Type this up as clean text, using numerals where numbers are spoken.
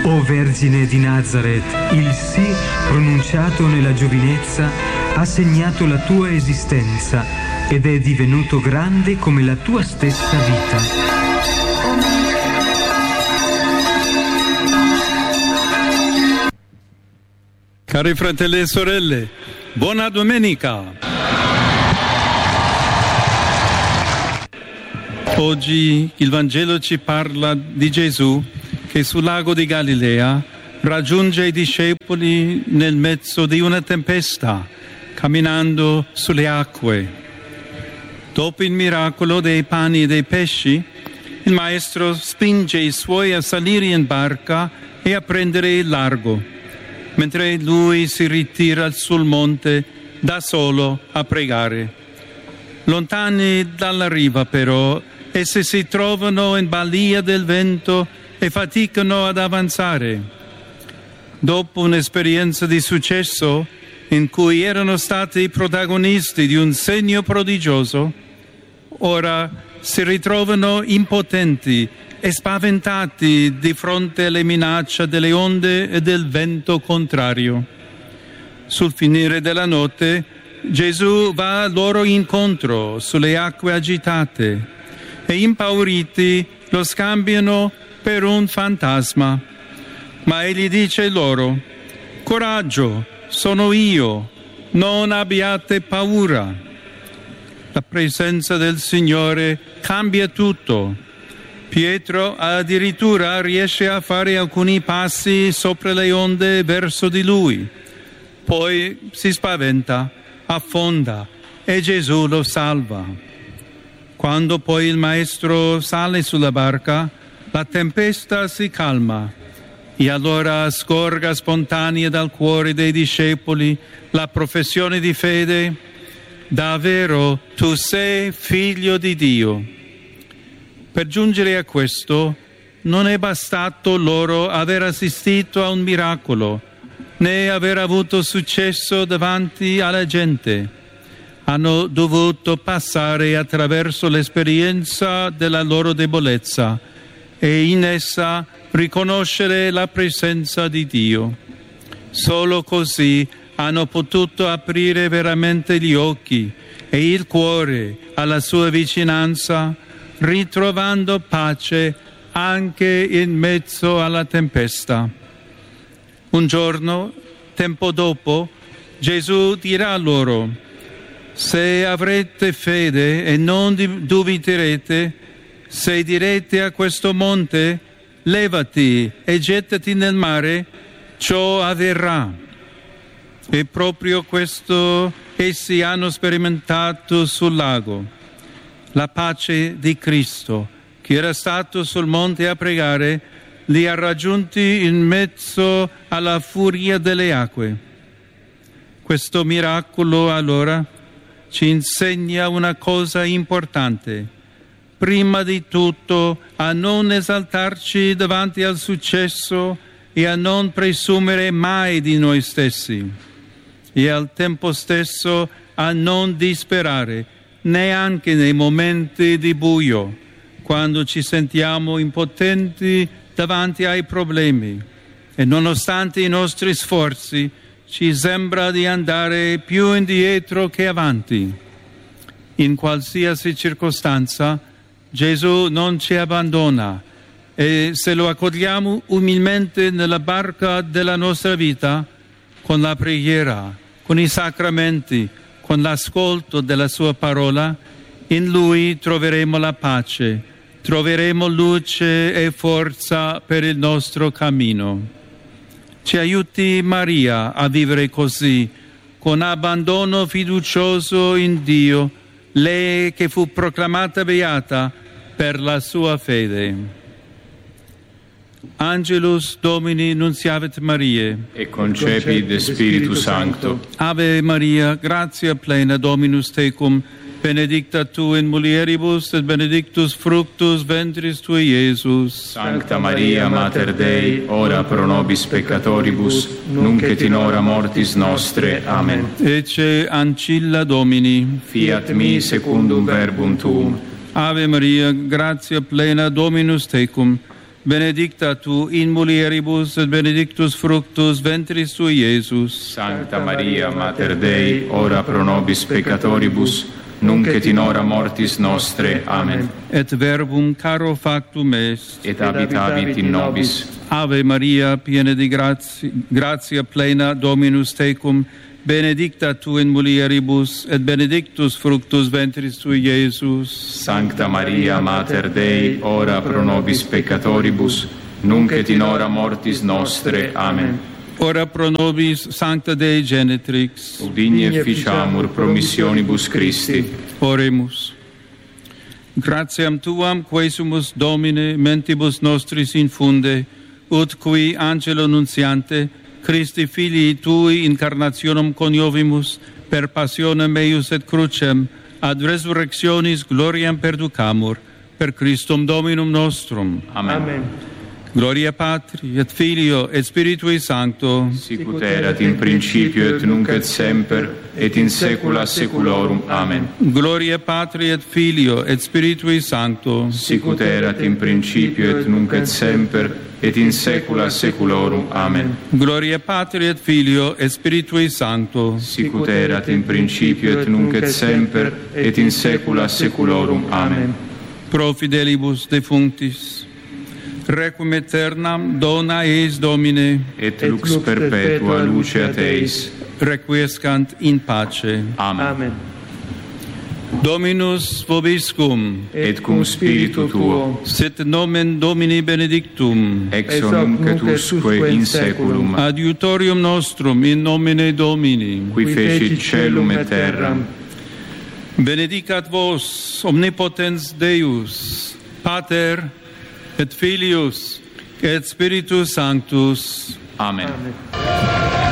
O Vergine di Nazareth, il sì pronunciato nella giovinezza ha segnato la tua esistenza ed è divenuto grande come la tua stessa vita. Cari fratelli e sorelle, buona domenica! Oggi il Vangelo ci parla di Gesù che sul lago di Galilea raggiunge i discepoli nel mezzo di una tempesta, camminando sulle acque. Dopo il miracolo dei pani e dei pesci, il Maestro spinge i suoi a salire in barca e a prendere il largo, mentre lui si ritira sul monte da solo a pregare. Lontani dalla riva, però, essi si trovano in balia del vento e faticano ad avanzare. Dopo un'esperienza di successo in cui erano stati protagonisti di un segno prodigioso, ora si ritrovano impotenti e spaventati di fronte alle minacce delle onde e del vento contrario. Sul finire della notte, Gesù va loro incontro sulle acque agitate e impauriti lo scambiano per un fantasma. Ma egli dice loro: coraggio, sono io, non abbiate paura. La presenza del Signore cambia tutto. Pietro addirittura riesce a fare alcuni passi sopra le onde verso di lui. Poi si spaventa, affonda e Gesù lo salva. Quando poi il Maestro sale sulla barca, la tempesta si calma e allora scorga spontanea dal cuore dei discepoli la professione di fede: davvero tu sei figlio di Dio. Per giungere a questo non è bastato loro aver assistito a un miracolo, né aver avuto successo davanti alla gente. Hanno dovuto passare attraverso l'esperienza della loro debolezza e in essa riconoscere la presenza di Dio. Solo così hanno potuto aprire veramente gli occhi e il cuore alla sua vicinanza, ritrovando pace anche in mezzo alla tempesta. Un giorno, tempo dopo, Gesù dirà loro: se avrete fede e non dubiterete, se direte a questo monte: levati e gettati nel mare, ciò avverrà. E proprio questo essi hanno sperimentato sul lago. La pace di Cristo, che era stato sul monte a pregare, li ha raggiunti in mezzo alla furia delle acque. Questo miracolo, allora, ci insegna una cosa importante. Prima di tutto, a non esaltarci davanti al successo e a non presumere mai di noi stessi, e al tempo stesso a non disperare, neanche nei momenti di buio, quando ci sentiamo impotenti davanti ai problemi e nonostante i nostri sforzi ci sembra di andare più indietro che avanti. In qualsiasi circostanza Gesù non ci abbandona e se lo accogliamo umilmente nella barca della nostra vita, con la preghiera, con i sacramenti, con l'ascolto della sua parola, in Lui troveremo la pace, troveremo luce e forza per il nostro cammino. Ci aiuti Maria a vivere così, con abbandono fiducioso in Dio, lei che fu proclamata beata per la sua fede. Angelus Domini nunciavit Mariae. E concepit de Spiritu Sancto. Ave Maria, gratia plena, Dominus tecum, benedicta tu in mulieribus, et benedictus fructus ventris tui, Iesus. Sancta Maria, Mater Dei, ora pro nobis peccatoribus, nunc et in hora mortis nostre. Amen. Ecce ancilla Domini. Fiat mi secundum verbum tuum. Ave Maria, gratia plena, Dominus tecum, benedicta tu in mulieribus et benedictus fructus ventris tui, Iesus. Sancta Maria, Mater Dei, ora pro nobis peccatoribus, nunc et in hora mortis nostre. Amen. Et verbum caro factum est. Et habitavit in nobis. Ave Maria, piena di gratia plena, Dominus tecum, benedicta tu in mulieribus, et benedictus fructus ventris tui, Iesus. Sancta Maria, Mater Dei, ora pro nobis peccatoribus, nunc et in hora mortis nostre. Amen. Ora pro nobis, Sancta Dei Genetrix, Udigne ficiamur promissionibus Christi. Oremus. Gratiam Tuam, quae sumus Domine, mentibus nostris infunde, ut qui angelo nuntiante, Christi Filii Tui incarnationem coniovimus, per passionem eius et crucem, ad resurrectionis gloriam perducamur, per Christum Dominum nostrum. Amen. Amen. Gloria Patri, et Filio, et Spiritui Sancto, Sicut erat in principio et nunc et semper, et in saecula saeculorum. Amen. Gloria Patri, et Filio, et Spiritui Sancto, Sicut erat in principio et nunc et semper, et in saecula saeculorum. Amen. Gloria Patri, et Filio, et Spiritui Sancto, Sicut erat in principio et nunc et semper, et in saecula saeculorum. Amen. pro fidelibus defunctis, requiem aeternam dona eis Domine, Et lux perpetua luceat eis. requiescant in pace. Amen. Amen. Dominus vobiscum, Et cum spiritu tuo, sit nomen Domini benedictum, ex hoc nunc et usque in saeculum, adiutorium nostrum in nomine Domini, qui fecit caelum et terram. benedicat vos omnipotens Deus, Pater et Filius et Spiritus Sanctus. Amen. Amen.